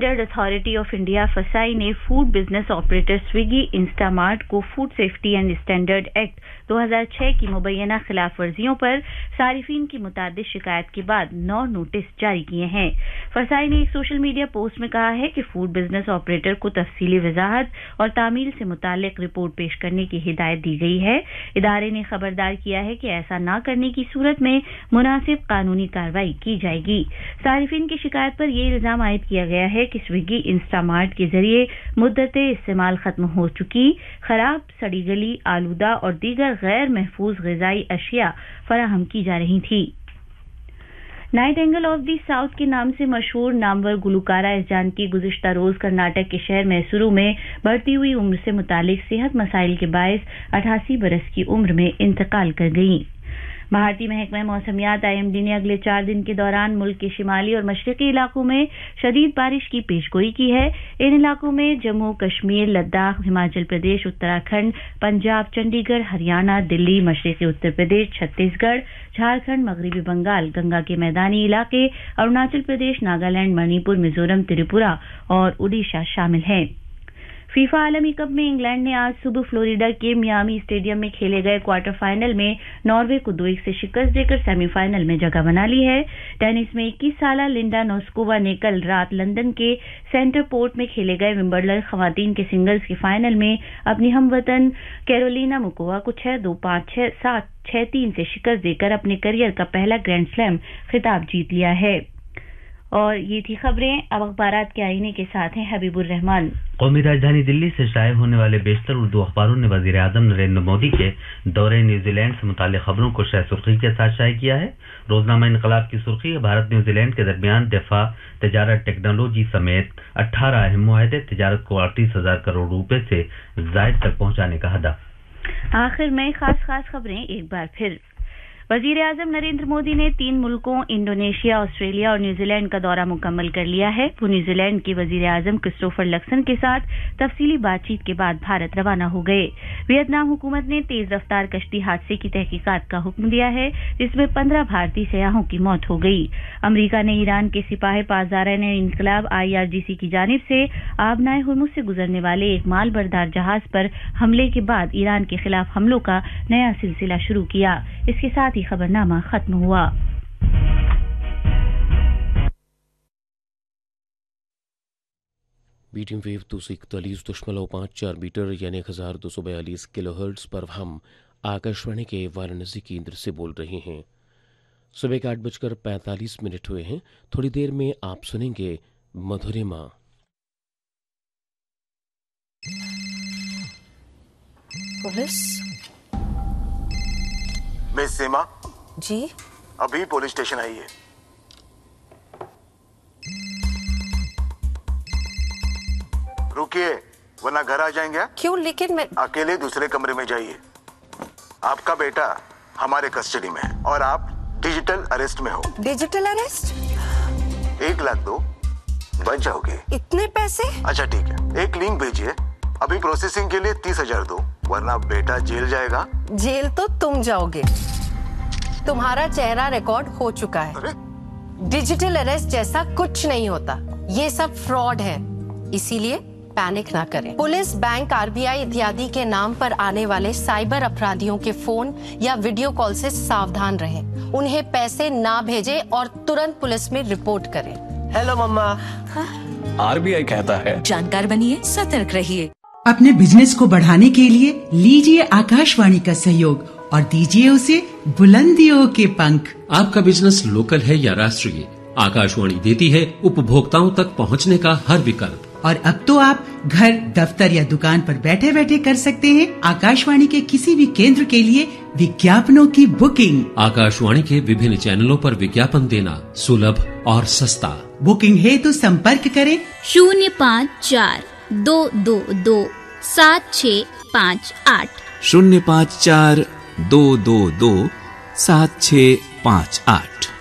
Standard authority of India फसाई ने food business operator Swiggy Instamart को food safety and standard act 2006 की मुबैना खिलाफ वर्जियों पर सारिफीन की मुताद्दिद शिकायत के बाद 9 नोटिस जारी किए हैं। फसाई ने एक सोशल मीडिया पोस्ट में कहा है कि फूड बिजनेस ऑपरेटर को तफसीली वजाहत और तामील से मुतालिक रिपोर्ट पेश करने की हिदायत दी गई है। इदारे ने खबरदार किया है कि ऐसा न करने की सूरत में मुनासिब कानूनी कार्रवाई की जाएगी। सारिफीन की शिकायत पर यह इल्जाम आयद किया गया है कि स्विगी इंस्टामार्ट के जरिए मुद्दते इस्तेमाल खत्म हो चुकी खराब, सड़ी गली, आलूदा और दीगर गैर महफूज ग़िज़ाई अशिया फराहम की जा रही थी। Night angle of the south के नाम से मशहूर नामवर गुलकारा एस जानकी गुज़िश्ता रोज कर्नाटक के शहर मैसूरू में बढ़ती हुई उम्र से मुतालिक सेहत मसाइल के बायस 88 बरस की उम्र में इंतकाल कर गईं। भारतीय महकमा मौसमियात IMD ने अगले 4 दिन के दौरान मुल्क के शिमाली और मशरकी इलाकों में शदीद बारिश की पेशगोई की है। इन इलाकों में जम्मू कश्मीर, लद्दाख, हिमाचल प्रदेश, उत्तराखंड, पंजाब, चंडीगढ़, हरियाणा, दिल्ली, मशरकी उत्तर प्रदेश, छत्तीसगढ़, झारखंड, मगरबी बंगाल, गंगा के मैदानी इलाके, अरुणाचल प्रदेश, नागालैंड, मणिपुर, मिजोरम, त्रिपुरा और ओडिशा शामिल हैं। फीफा आलमी कप में इंग्लैंड ने आज सुबह फ्लोरिडा के मियामी स्टेडियम में खेले गए क्वार्टर फाइनल में नॉर्वे को 2-1 से शिकस्त देकर सेमीफाइनल में जगह बना ली है। टेनिस में 21 साला लिंडा नोस्कोवा ने कल रात लंदन के सेंटर पोर्ट में खेले गए विंबलडन खवातीन के सिंगल्स के फाइनल में अपनी हमवतन कैरोलिना मुकोवा को 6-2, 5-6, 7, 6-3 से शिकस्त देकर अपने करियर का पहला ग्रैंड स्लैम खिताब जीत लिया है। और ये थी खबरें। अब अखबारात के आईने के साथ हैं हबीबुर रहमान। कौमी राजधानी दिल्ली से शाये होने वाले बेशतर उर्दू अखबारों ने वजीर आजम नरेंद्र मोदी के दौरे न्यूजीलैंड से मुताल्लिक खबरों को शाह सुर्खी के साथ शाये किया है। रोजनामा इनकलाब की सुर्खी भारत न्यूजीलैंड के दरमियान दिफा, तजारत, टेक्नोलॉजी समेत 18 अहम मुआहदे, तजारत को 38,000 करोड़ रुपए से जायद तक पहुंचाने का हदफ। आखिर में खास खबरें एक बार फिर। वजीर आजम नरेंद्र मोदी ने 3 मुल्कों इंडोनेशिया, ऑस्ट्रेलिया और न्यूजीलैंड का दौरा मुकम्मल कर लिया है। वो न्यूजीलैंड के वजीर आजम क्रिस्टोफर लक्सन के साथ तफसीली बातचीत के बाद भारत रवाना हो गए। वियतनाम हुकूमत ने तेज रफ्तार कश्ती हादसे की तहकीकात का हुक्म दिया है, जिसमें 15 भारतीय सयाहों की मौत हो गई। अमरीका ने ईरान के सिपाही पासदारान इनकलाब IRGC की जानिब से आबनाए हुर्मुज से गुजरने वाले एक माल बरदार जहाज पर हमले के बाद ईरान के खिलाफ हमलों का नया सिलसिला शुरू किया। इसके साथ ही खबरनामा खत्म हुआ। मीडियम वेव 241.54 मीटर यानी 1242 किलोहर्ट्ज पर हम आकाशवाणी के वाराणसी केंद्र से बोल रहे हैं। सुबह के 8:45 हुए हैं। थोड़ी देर में आप सुनेंगे मधुरिमा। पुलिस? मिस सीमा जी? अभी पुलिस स्टेशन आई है। रुकिए वरना घर आ जाएंगे। क्यों? लेकिन मैं अकेले दूसरे कमरे में जाइए। आपका बेटा हमारे कस्टडी में है और आप डिजिटल अरेस्ट में हो। Digital arrest? 1 लाख दो, बच जाओगे। इतने पैसे? अच्छा ठीक है, एक लिंक भेजिए। अभी प्रोसेसिंग के लिए 30,000 दो, वरना बेटा जेल जाएगा। जेल तो तुम जाओगे। तुम्हारा चेहरा रिकॉर्ड हो चुका है। अरे? डिजिटल अरेस्ट जैसा कुछ नहीं होता, ये सब फ्रॉड है। इसीलिए पैनिक ना करें। पुलिस, बैंक, RBI इत्यादि के नाम पर आने वाले साइबर अपराधियों के फोन या वीडियो कॉल से सावधान रहें। उन्हें पैसे ना भेजें और तुरंत पुलिस में रिपोर्ट करें। हेलो मम्मा। RBI कहता है जानकार बनिए, सतर्क रहिए। अपने बिजनेस को बढ़ाने के लिए लीजिए आकाशवाणी का सहयोग और दीजिए उसे बुलंदियों के पंख। आपका बिजनेस लोकल है या राष्ट्रीय, आकाशवाणी देती है उपभोक्ताओं तक पहुंचने का हर विकल्प। और अब तो आप घर, दफ्तर या दुकान पर बैठे बैठे कर सकते हैं आकाशवाणी के किसी भी केंद्र के लिए विज्ञापनों की बुकिंग। आकाशवाणी के विभिन्न चैनलों पर विज्ञापन देना सुलभ और सस्ता। बुकिंग है तो संपर्क करें 054-222-7658 054-222-7658।